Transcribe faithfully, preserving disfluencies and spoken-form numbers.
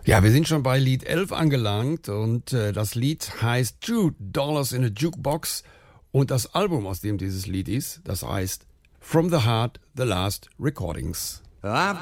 Ja, wir sind schon bei Lied elf angelangt und äh, das Lied heißt Two Dollars in a Jukebox und das Album, aus dem dieses Lied ist, das heißt From the Heart, The Last Recordings. I've